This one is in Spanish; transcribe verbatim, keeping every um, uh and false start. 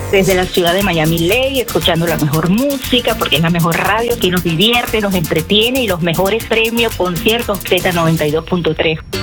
desde la ciudad de Miami Lake, escuchando la mejor música, porque es la mejor radio que nos divierte, nos entretiene y los mejores premios, conciertos Z noventa y dos punto tres.